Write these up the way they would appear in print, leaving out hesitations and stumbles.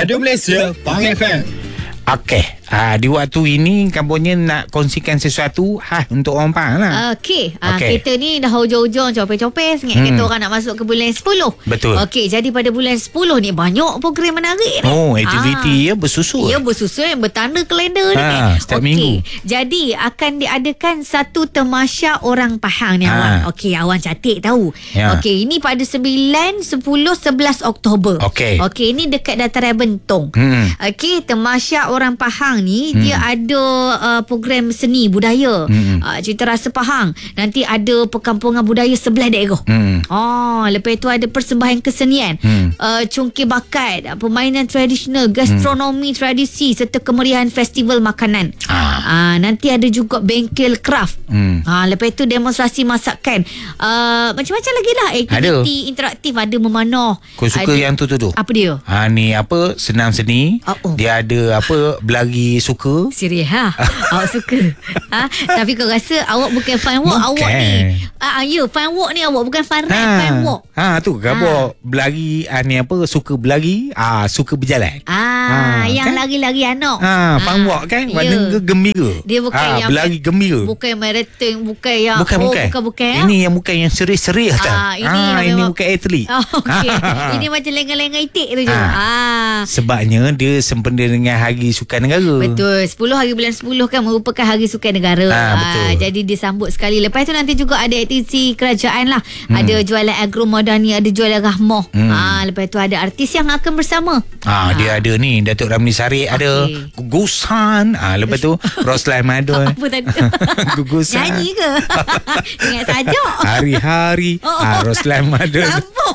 Radio Malaysia, Pang FM. Okey, di waktu ini kampungnya nak kongsikan sesuatu khas untuk orang Pahang lah. Okey, kita ni dah hujung-hujung copet-copet sangat kata orang nak masuk ke bulan 10. Betul. Okey, jadi pada bulan 10 ni banyak program menarik ni. Oh, aktiviti ya bersusul. Ya, bersusul yang bertanda kalender ni kan. Setiap minggu. Jadi akan diadakan satu tamasya orang Pahang ni awak. Okey, awak cantik tahu. Ya. Okey, ini pada 9, 10, 11 Oktober. Okey. Okey, ini dekat Dataran Bentong. Okey, tamasya orang Pahang ni dia ada program seni budaya, cerita rasa Pahang. Nanti ada perkampungan budaya sebelah daerah. Lepas tu ada persembahan kesenian, cungkir bakat, permainan tradisional, gastronomi tradisi serta kemeriahan festival makanan. Nanti ada juga bengkel craft. Lepas tu demonstrasi masakan. Macam-macam lagi lah aktiviti interaktif. Ada memanah. Kau suka yang tu? Apa dia? Ni apa, senam seni. Dia ada apa, belagi suka. Serius awak suka. Tapi kau rasa awak bukan fun walk. Awak ni ya, fun walk ni awak bukan fun ride. Fun walk. Tu kau berlari ni apa, suka berlari, suka berjalan. Yang kan? lari-lari anak. Fun walk kan, warna gembira. Dia bukan yang berlari gembira. Bukan marathon, bukan yang bukan. Ini yang bukan yang serius tak. Ini bukan atlet. Okey. Ini macam lengan-lengan itik tu je. Sebabnya dia sempena dengan Hari Sukan Negara. Betul. 10 hari bulan 10 kan merupakan Hari Sukan Negara. Betul. Jadi disambut sekali. Lepas tu nanti juga ada aktiviti kerajaan lah. Ada jualan agromodani, ada jualan rahmah. Lepas tu ada artis yang akan bersama. Dia ada ni Datuk Ramli Sarip, ada Gugusan. Lepas tu Roslan Madon. Apa tadi? Gugusan. Nyanyi ke? Ingat saja. Hari-hari Roslan Madon. Sambung.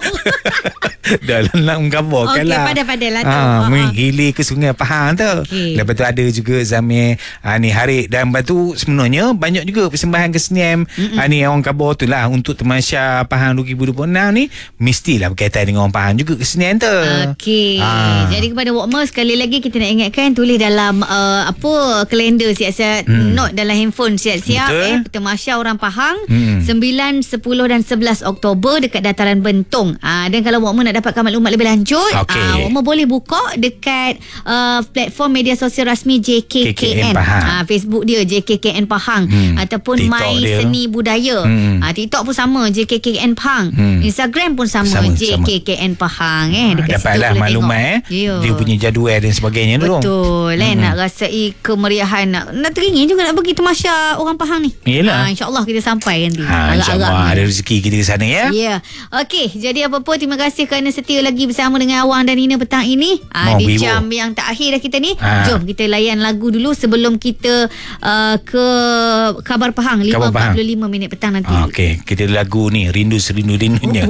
Dalam nak menggambarkan lah. Padahal lah tu. Menghilir ke Sungai Pahang tu. Lepas tu ada juga Zamir ni Harik. Dan lepas tu sebenarnya banyak juga persembahan kesenian ni orang Kabar tu lah. Untuk tamasya Pahang 2026 ni mestilah berkaitan dengan orang Pahang juga kesenian tu. Okey. Jadi kepada Wokmer sekali lagi kita nak ingatkan, tulis dalam kalender siap-siap, note dalam handphone siap-siap tamasya orang Pahang 9, 10 dan 11 Oktober dekat Dataran Bentong. Dan kalau Wokmer nak dapatkan maklumat lebih lanjut, Wokmer boleh buka dekat platform media sosial rasmi JKKN. Facebook dia JKKN Pahang, ataupun TikTok My dia. Seni Budaya. TikTok pun sama JKKN Pahang. Instagram pun sama JKKN Pahang. Dapatlah maklumat dia punya jadual dan sebagainya tu. Betul. Nak rasai kemeriahan, nak teringin juga nak pergi tamasya orang Pahang ni. Yelah. InsyaAllah kita sampai nanti. InsyaAllah ada rezeki kita ke sana ya. Okey, jadi apa-apa terima kasih kerana setia lagi bersama dengan Awang dan Nina petang ini. Di jam yang terakhir dah kita ni. Jom kita layan lagu dulu sebelum kita ke Khabar Pahang 5.45 minit petang nanti. Okey, kita lagu ni Rindu Serindu-rindunya.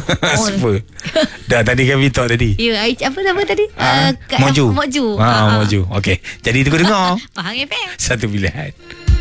Dah tadi kami talk tadi. Ya, apa nama tadi? Moju. Moju. Moju. Okey. Jadi tunggu dengar. Pahang FM. Satu pilihan.